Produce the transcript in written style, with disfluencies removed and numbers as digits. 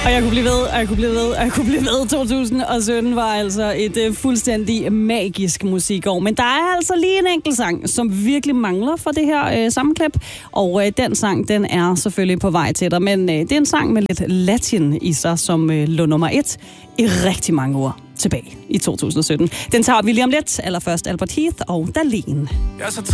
Og jeg kunne blive ved, og jeg kunne blive ved, og jeg kunne blive ved. 2017 var altså et fuldstændig magisk musikår. Men der er altså lige en enkelt sang, som virkelig mangler for det her sammenklip. Og den sang, den er selvfølgelig på vej til dig. Men det er en sang med lidt latin i sig, som lå nummer 1 i rigtig mange år tilbage i 2017. Den tager vi lige om lidt. Allerførst Albert Heath og Darlene.